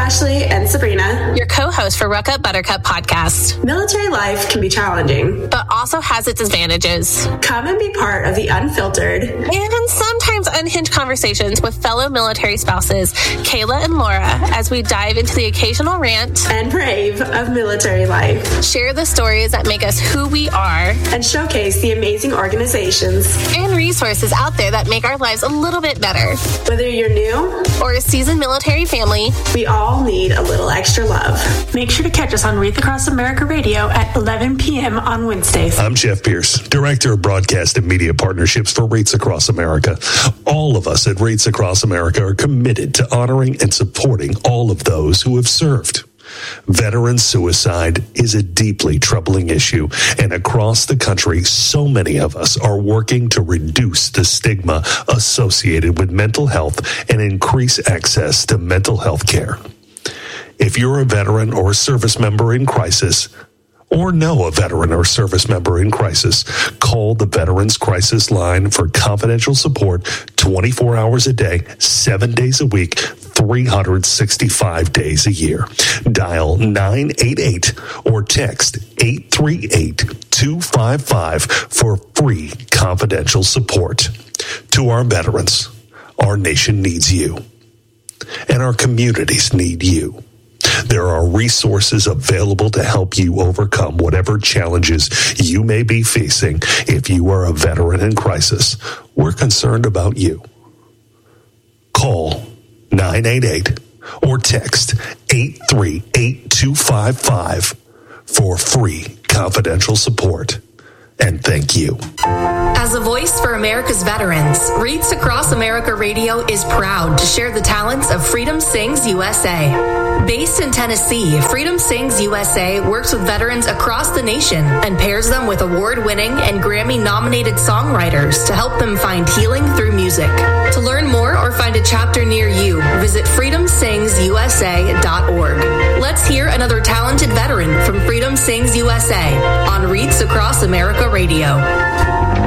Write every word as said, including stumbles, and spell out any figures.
Ashley and Sabrina, your co-hosts for Ruck Up Buttercup podcast. Military life can be challenging, but also has its advantages. Come and be part of the unfiltered and sometimes unhinged conversations with fellow military spouses, Kayla and Laura, as we dive into the occasional rant and rave of military life. Share the stories that make us who we are and showcase the amazing organizations and resources out there that make our lives a little bit better. Whether you're new or a seasoned military family, we all need a little extra love. Make sure to catch us on Wreath Across America Radio at eleven p.m. on Wednesdays. I'm Jeff Pierce, Director of Broadcast and Media Partnerships for Wreaths Across America. All of us at Wreaths Across America are committed to honoring and supporting all of those who have served. Veteran suicide is a deeply troubling issue, and across the country, so many of us are working to reduce the stigma associated with mental health and increase access to mental health care. If you're a veteran or a service member in crisis, or know a veteran or service member in crisis, call the Veterans Crisis Line for confidential support twenty-four hours a day, seven days a week, three hundred sixty-five days a year. Dial nine eight eight or text eight three eight, two five five for free confidential support. To our veterans, our nation needs you, and our communities need you. There are resources available to help you overcome whatever challenges you may be facing. If you are a veteran in crisis, we're concerned about you. Call nine eight eight or text eight three eight, two five five for free confidential support. And thank you. As a voice for America's veterans, Wreaths Across America Radio is proud to share the talents of Freedom Sings U S A. Based in Tennessee, Freedom Sings U S A works with veterans across the nation and pairs them with award-winning and Grammy-nominated songwriters to help them find healing through music. To learn more or find a chapter near you, visit freedom sings u s a dot org. Let's hear another talented veteran from Freedom Sings U S A on Wreaths Across America Radio.